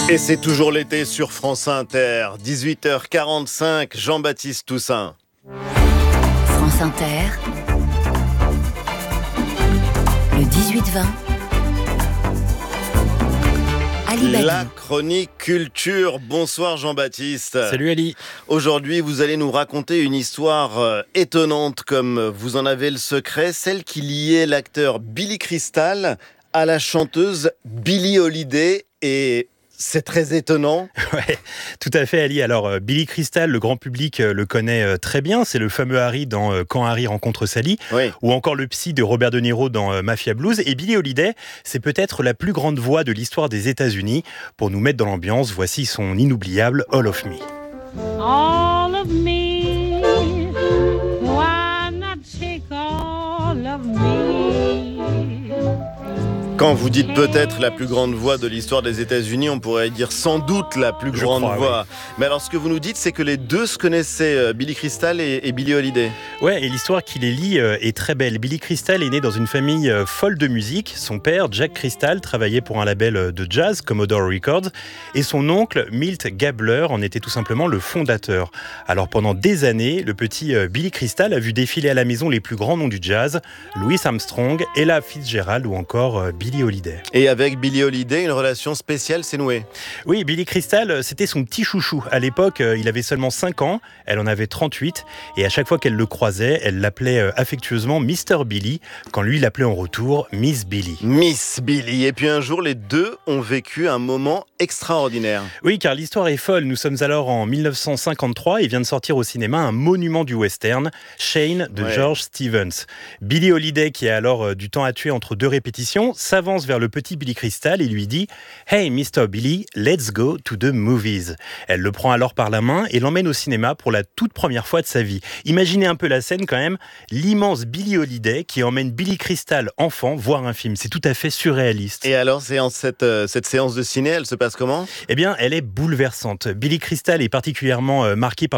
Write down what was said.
Et c'est toujours l'été sur France Inter, 18h45, Jean-Baptiste Toussaint. France Inter, le 18-20, Ali Badi. La chronique culture. Bonsoir Jean-Baptiste. Salut Ali. Aujourd'hui, vous allez nous raconter une histoire étonnante comme vous en avez le secret, celle qui liait l'acteur Billy Crystal à la chanteuse Billie Holiday, et c'est très étonnant. Ouais, tout à fait Ali. Alors Billy Crystal, le grand public le connaît très bien. C'est le fameux Harry dans Quand Harry rencontre Sally, Oui. ou encore le psy de Robert De Niro dans Mafia Blues. Et Billie Holiday, c'est peut-être la plus grande voix de l'histoire des États-Unis. Pour nous mettre dans l'ambiance, voici son inoubliable All of Me. All of me, why not take all of me? Quand vous dites peut-être la plus grande voix de l'histoire des États-Unis, on pourrait dire sans doute la plus grande voix. Oui. Mais alors ce que vous nous dites, c'est que les deux se connaissaient, Billy Crystal et Billie Holiday. Ouais, et l'histoire qui les lie est très belle. Billy Crystal est né dans une famille folle de musique. Son père, Jack Crystal, travaillait pour un label de jazz, Commodore Records, et son oncle, Milt Gabler, en était tout simplement le fondateur. Alors pendant des années, le petit Billy Crystal a vu défiler à la maison les plus grands noms du jazz, Louis Armstrong, Ella Fitzgerald ou encore Billie Holiday. Et avec Billie Holiday, une relation spéciale s'est nouée. Oui, Billy Crystal, c'était son petit chouchou. À l'époque, il avait seulement 5 ans, elle en avait 38, et à chaque fois qu'elle le croisait, elle l'appelait affectueusement Mr. Billy, quand lui l'appelait en retour Miss Billy. Miss Billy. Et puis un jour, les deux ont vécu un moment extraordinaire. Oui, car l'histoire est folle. Nous sommes alors en 1953 et vient de sortir au cinéma un monument du western, Shane de George Stevens. Billie Holiday, qui a alors du temps à tuer entre deux répétitions, s'avance vers le petit Billy Crystal et lui dit « Hey Mr. Billy, let's go to the movies ». Elle le prend alors par la main et l'emmène au cinéma pour la toute première fois de sa vie. Imaginez un peu la scène quand même, l'immense Billie Holiday qui emmène Billy Crystal enfant voir un film. C'est tout à fait surréaliste. Et alors, cette séance de ciné, elle se passe comment ? Eh bien, elle est bouleversante. Billy Crystal est particulièrement marqué par